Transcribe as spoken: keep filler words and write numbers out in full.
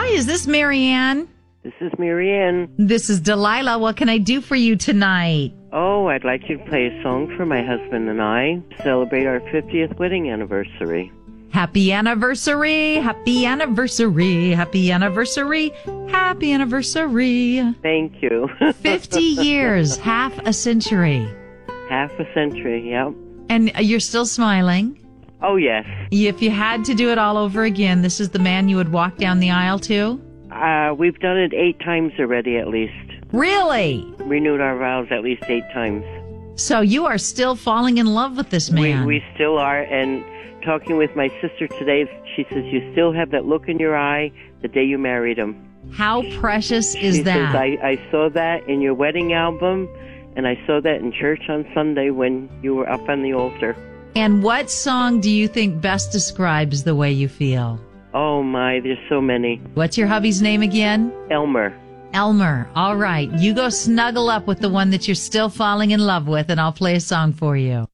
Hi, is this Marianne? This is Marianne. This is Delilah. What can I do for you tonight? Oh, I'd like you to play a song for my husband and I to celebrate our fiftieth wedding anniversary. Happy anniversary, happy anniversary, happy anniversary, happy anniversary. Thank you. fifty years, half a century. Half a century, yep. And you're still smiling. Oh, yes. If you had to do it all over again, this is the man you would walk down the aisle to? Uh, we've done it eight times already, at least. Really? Renewed our vows at least eight times. So you are still falling in love with this man? We, we still are, and talking with my sister today, she says you still have that look in your eye the day you married him. How precious is she that? Says, I, I saw that in your wedding album, and I saw that in church on Sunday when you were up on the altar. And what song do you think best describes the way you feel? Oh, my, there's so many. What's your hubby's name again? Elmer. Elmer. All right. You go snuggle up with the one that you're still falling in love with, and I'll play a song for you.